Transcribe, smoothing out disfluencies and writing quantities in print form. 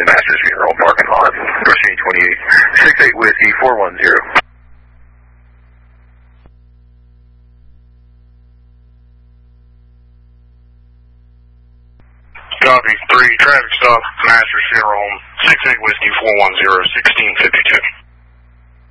the Masters Funeral parking lot. Proceed 28, 68 Whiskey 410. Copy, 3, traffic stop, Masters Funeral Home, 68 Whiskey 410, 1652.